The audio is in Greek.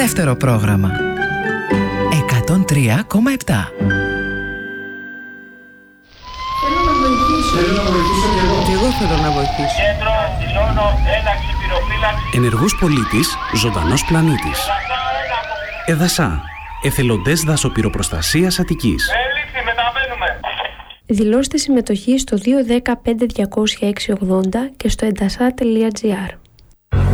Δεύτερο πρόγραμμα 103,7. Και εγώ θέλω να βοηθήσω. Κέντρο, δηλώνω έναξη πυροφύλαξη. Ενεργός πολίτης, ζωντανός πλανήτης. Εδασά, εθελοντές δασοπυροπροστασίας Αττικής. Έληξη, μεταβαίνουμε. Δηλώστε συμμετοχή στο 210 5200 680 και στο endasa.gr.